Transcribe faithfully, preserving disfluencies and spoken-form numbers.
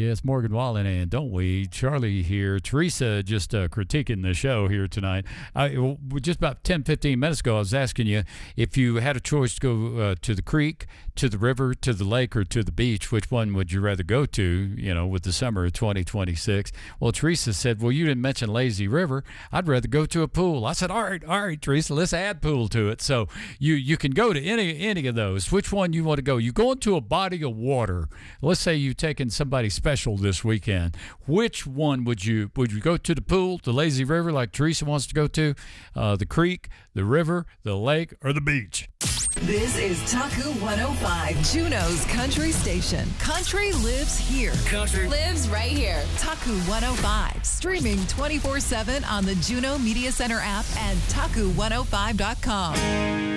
Yes, Morgan Wallen, and don't we? Charlie here. Teresa just uh, critiquing the show here tonight. I, well, just about ten, fifteen minutes ago, I was asking you if you had a choice to go uh, to the creek, to the river, to the lake, or to the beach, which one would you rather go to, you know, with the summer of twenty twenty-six? Well, Teresa said, well, you didn't mention lazy river. I'd rather go to a pool. I said, all right, all right, Teresa, let's add pool to it. So you, you can go to any, any of those. Which one you want to go? You go into a body of water. Let's say you've taken somebody special this weekend. Which one would you would you go to? The pool, the lazy river like Teresa wants to go to, uh, the creek, the river, the lake, or the beach? This is Taku one oh five, Juneau's country station. Country lives here. Country lives right here. Taku one oh five, streaming twenty-four seven on the Juneau Media Center app and taku one oh five dot com.